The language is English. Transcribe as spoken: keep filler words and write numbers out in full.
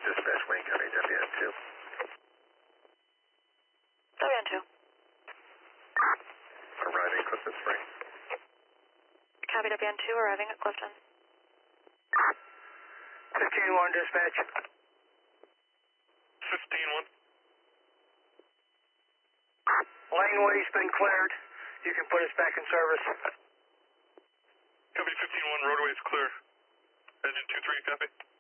Dispatch Wayne County, W N two. W N two. Arriving Clifton Springs. Copy, W N two, arriving at Clifton. fifteen one, dispatch. fifteen one. Laneway's been cleared. You can put us back in service. Copy fifteen one, roadway is clear. Engine two three, copy.